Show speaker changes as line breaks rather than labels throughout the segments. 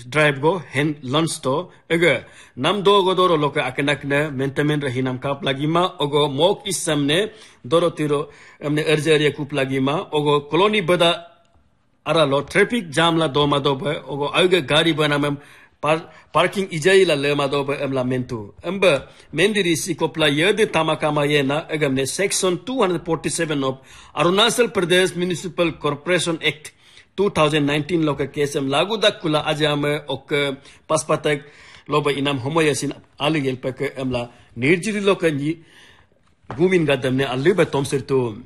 drive go hen lunch to ega nam do go doro loka akenak ne mentamen rahinam kap lagima ogo mok isamne doro tiro amne urgeria kup lagima ogo colony bada aralo traffic jam la do ma do ogo auge gari banamam parking ijai la le ma do amla mentu amba mendiri sikopla yede tamakama yena agamne section 247 of Arunachal Pradesh Municipal Corporation Act 2019 loka kesem lagu dakula ajame ok paspatak loba inam homoyasin aligel peke amla nirjiri loka ni gumin gadamne aliba tomsirtu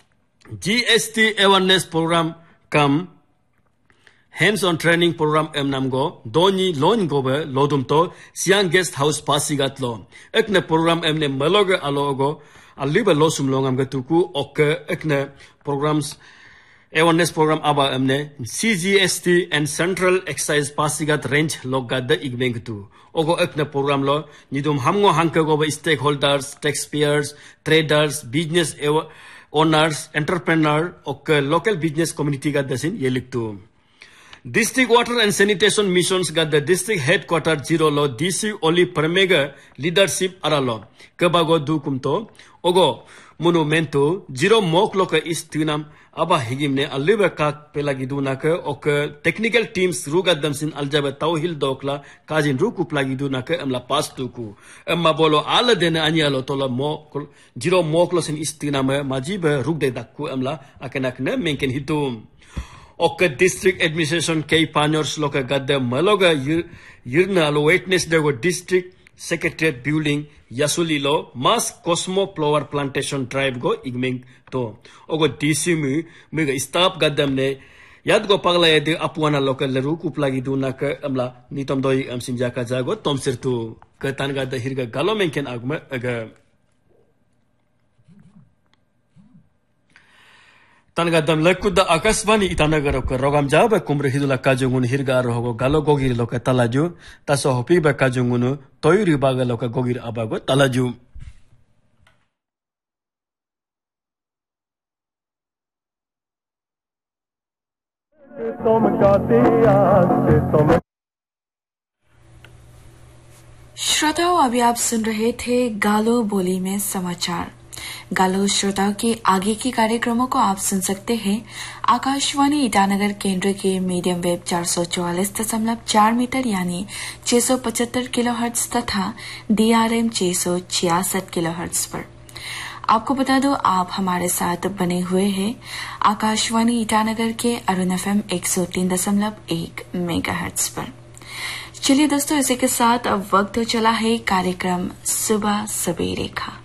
GST awareness program kam hands-on training program emnamgo doni loan gobe lodum to siang guest house pasigat lo ekne program emne maloge alogo aliba losum longam gatuku ok ekne programs awareness program aba emne CGST and Central Excise pasigat range logada igbengtu ogo ekne program lo nidum hamgo hanke gobe stakeholders taxpayers traders business owners entrepreneur ok local business community gadasin yeliktu District Water and Sanitation Missions got the district headquarters zero lo DC Oli Permega leadership aralo kebago dukumto ogo monumento zero mok loka istinam aba higimne aliba kak pelagiduna ke ok technical teams rugadam sin aljabe tawhil dokla kajin ruku plagiduna ke amla pastuku amma bolo ala dene anyalo tola mo zero mok lo sin istinam majibe rugde dakku amla akanak ne menken hitum Oka district administration kay panyors loka gadda maloga yirna lo witness the district secretariat building yasulilo mas cosmo flower plantation drive go igming to ogo DC mi ga staff gaddam ne yad go pagla yede apuana loka leru kuplagi duna ka amla nitom doi am sinjaka jago tomsirtu ka tanga da hirga galo menken agma aga Tangadam lekuda akasvani itanagar ko rogam jaba kumre hidula kajungun hirgar hogo galo gogir loka talaju taso hopi ba kajungunu toyuri baga loka gogir abago talaju
श्रोताओं अभी आप सुन रहे थे गालो बोली में समाचार गालो श्रोताओं के आगे के कार्यक्रमों को आप सुन सकते हैं आकाशवाणी ईटानगर केंद्र के मीडियम वेव 444.4 मीटर यानी 675 किलोहर्ट्ज तथा DRM 666 किलोहर्ट्ज पर। आपको बता दो आप हमारे साथ बने हुए हैं आकाशवाणी ईटानगर के अरुण FM 103.1 मेगाहर्ट्ज पर। चलिए दोस्तों, इसी के साथ अब वक्त चला है कार्यक्रम सुबह सवेरे का।